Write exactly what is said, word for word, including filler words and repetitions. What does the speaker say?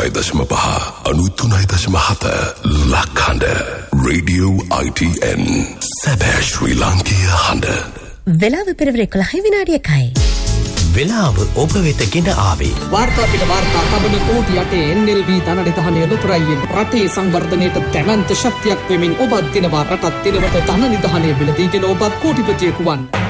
අනූතුනයි දශම පහ අනූතුනයි දශම හත ලක්හඬ රේඩියෝ I T N සැබෑ ශ්‍රී ලාංකීය හඬ. වෙලාව පෙරවර එකොළහයි විනාඩි එකයි. වෙලාව ඔබ වෙත ගෙන ආවේ වාර්තා පිට වාර්තා තබන කෝටි අටේ N L V ධනනිධානය ලොතරැයියෙන් රටේ සංවර්ධනයට දැවැන්ත ශක්තියක් වෙමින් ඔබත් දිනවා රටත් දිනවට ධනනිධානය මිලදීගෙන ඔබත් කෝටිපතියෙකු වන්න.